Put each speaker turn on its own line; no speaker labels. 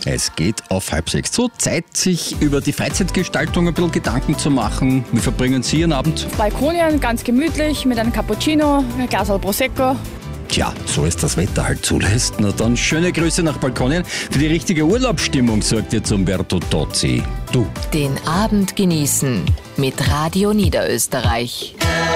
Es geht auf 5:30. So Zeit, sich über die Freizeitgestaltung ein bisschen Gedanken zu machen. Wie verbringen Sie Ihren Abend?
Balkonien, ganz gemütlich, mit einem Cappuccino, ein Glas Prosecco.
Tja, so ist das Wetter halt zulässt. Na dann schöne Grüße nach Balkonien. Für die richtige Urlaubsstimmung sorgt jetzt Umberto Tozzi. Du.
Den Abend genießen mit Radio Niederösterreich.